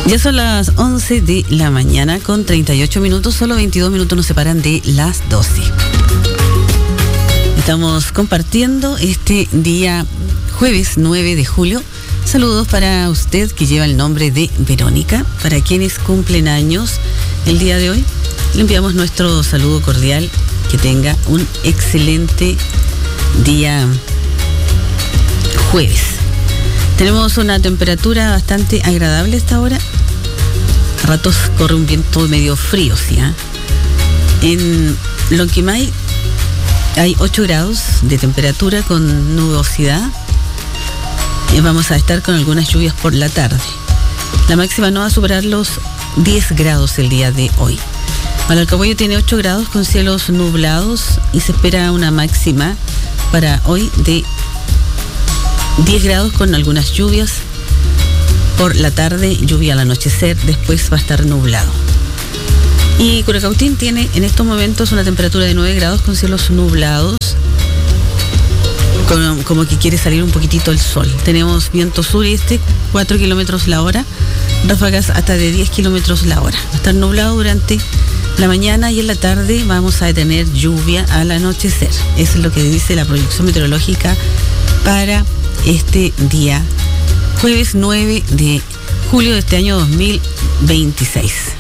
Ya son las 11 de la mañana con 38 minutos, solo 22 minutos nos separan de las 12. Estamos compartiendo este día jueves 9 de julio. Saludos para usted que lleva el nombre de Verónica. Para quienes cumplen años el día de hoy, le enviamos nuestro saludo cordial. Que tenga un excelente día jueves. Tenemos una temperatura bastante agradable a esta hora. A ratos corre un viento medio frío, ¿sí? En Lonquimay hay 8 grados de temperatura con nubosidad. Y vamos a estar con algunas lluvias por la tarde. La máxima no va a superar los 10 grados el día de hoy. Malalcahuello tiene 8 grados con cielos nublados y se espera una máxima para hoy de 10 grados con algunas lluvias por la tarde, lluvia al anochecer, después va a estar nublado. Y Curacautín tiene en estos momentos una temperatura de 9 grados con cielos nublados, como que quiere salir un poquitito el sol. Tenemos viento sur y este, 4 kilómetros la hora, ráfagas hasta de 10 kilómetros la hora. Va a estar nublado durante la mañana y en la tarde vamos a tener lluvia al anochecer. Eso es lo que dice la proyección meteorológica para este día jueves 9 de julio de este año 2026.